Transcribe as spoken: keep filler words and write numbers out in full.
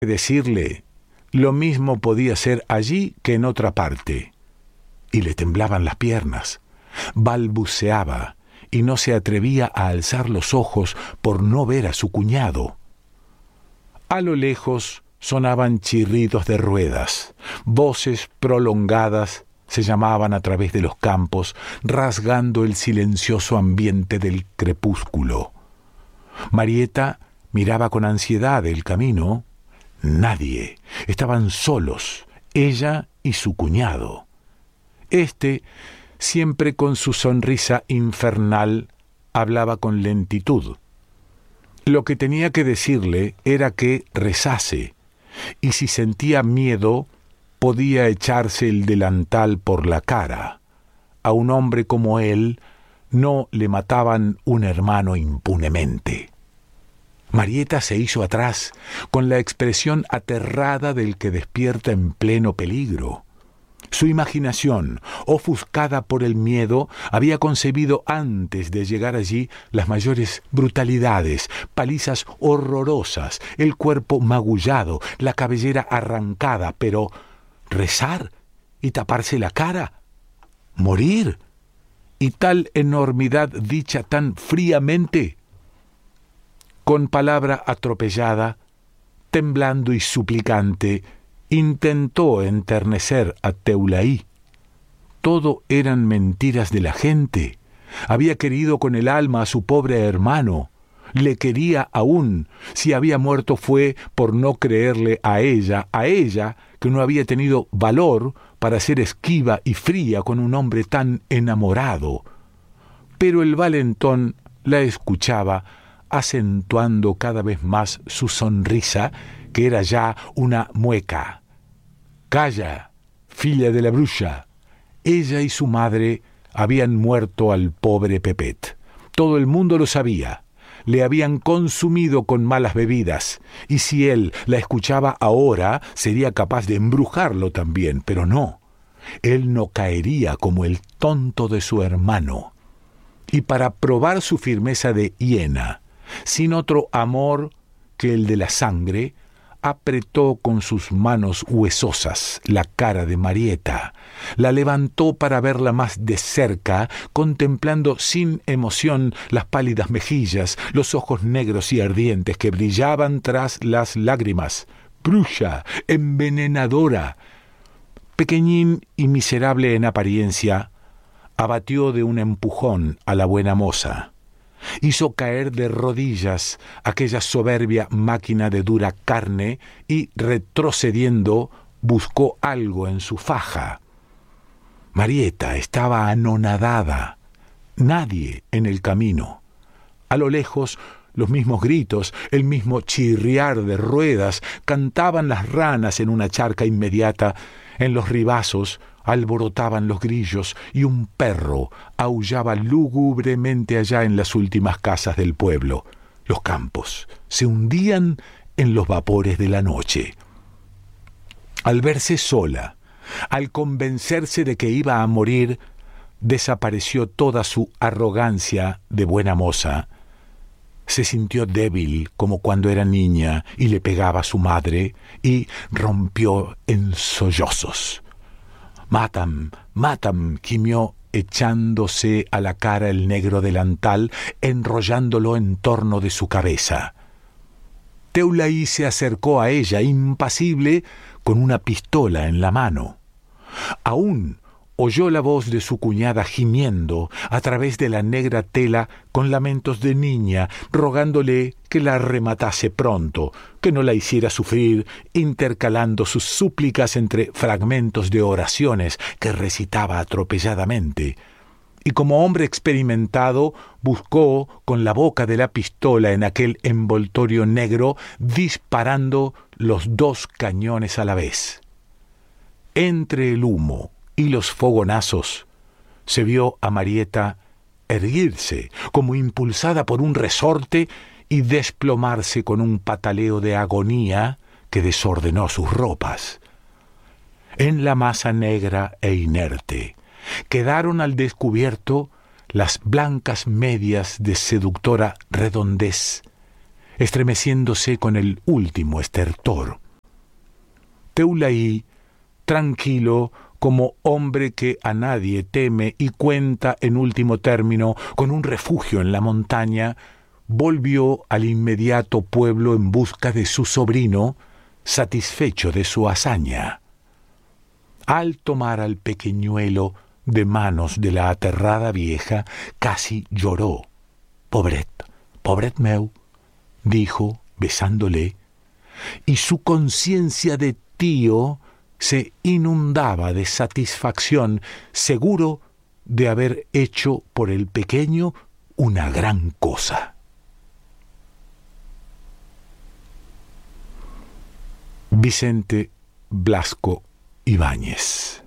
decirle, lo mismo podía ser allí que en otra parte. Y le temblaban las piernas. Balbuceaba y no se atrevía a alzar los ojos por no ver a su cuñado. A lo lejos sonaban chirridos de ruedas, voces prolongadas se llamaban a través de los campos, rasgando el silencioso ambiente del crepúsculo. Marieta miraba con ansiedad el camino. Nadie. Estaban solos, ella y su cuñado. Este, siempre con su sonrisa infernal, hablaba con lentitud. Lo que tenía que decirle era que rezase, y si sentía miedo, podía echarse el delantal por la cara. A un hombre como él no le mataban un hermano impunemente. Marieta se hizo atrás, con la expresión aterrada del que despierta en pleno peligro. Su imaginación, ofuscada por el miedo, había concebido antes de llegar allí las mayores brutalidades, palizas horrorosas, el cuerpo magullado, la cabellera arrancada, pero ¿rezar y taparse la cara? ¿Morir? ¿Y tal enormidad dicha tan fríamente? Con palabra atropellada, temblando y suplicante, intentó enternecer a Teulaí. Todo eran mentiras de la gente. Había querido con el alma a su pobre hermano. Le quería aún. Si había muerto fue por no creerle a ella, a ella, que no había tenido valor para ser esquiva y fría con un hombre tan enamorado. Pero el valentón la escuchaba, acentuando cada vez más su sonrisa, que era ya una mueca. «Calla, filla de la bruja». Ella y su madre habían muerto al pobre Pepet. Todo el mundo lo sabía. Le habían consumido con malas bebidas, y si él la escuchaba ahora, sería capaz de embrujarlo también, pero no. Él no caería como el tonto de su hermano. Y para probar su firmeza de hiena, sin otro amor que el de la sangre, apretó con sus manos huesosas la cara de Marieta, la levantó para verla más de cerca, contemplando sin emoción las pálidas mejillas, los ojos negros y ardientes que brillaban tras las lágrimas. Bruja, envenenadora. Pequeñín y miserable en apariencia, abatió de un empujón a la buena moza. Hizo caer de rodillas aquella soberbia máquina de dura carne y, retrocediendo, buscó algo en su faja. Marieta estaba anonadada. Nadie en el camino. A lo lejos, los mismos gritos, el mismo chirriar de ruedas, cantaban las ranas en una charca inmediata. En los ribazos alborotaban los grillos y un perro aullaba lúgubremente allá en las últimas casas del pueblo. Los campos se hundían en los vapores de la noche. Al verse sola, al convencerse de que iba a morir, desapareció toda su arrogancia de buena moza. Se sintió débil como cuando era niña y le pegaba a su madre, y rompió en sollozos. «Matam, matam», gimió echándose a la cara el negro delantal, enrollándolo en torno de su cabeza. Teulaí se acercó a ella, impasible, con una pistola en la mano. Aún oyó la voz de su cuñada gimiendo a través de la negra tela con lamentos de niña, rogándole que la rematase pronto, que no la hiciera sufrir, intercalando sus súplicas entre fragmentos de oraciones que recitaba atropelladamente. Y como hombre experimentado, buscó con la boca de la pistola en aquel envoltorio negro, disparando los dos cañones a la vez. Entre el humo y los fogonazos, se vio a Marieta erguirse como impulsada por un resorte y desplomarse con un pataleo de agonía que desordenó sus ropas. En la masa negra e inerte quedaron al descubierto las blancas medias de seductora redondez, estremeciéndose con el último estertor. Teulaí, tranquilo, como hombre que a nadie teme y cuenta en último término con un refugio en la montaña, volvió al inmediato pueblo en busca de su sobrino, satisfecho de su hazaña. Al tomar al pequeñuelo de manos de la aterrada vieja, casi lloró. «Pobret, pobret meu», dijo, besándole, y su conciencia de tío se inundaba de satisfacción, seguro de haber hecho por el pequeño una gran cosa. Vicente Blasco Ibáñez.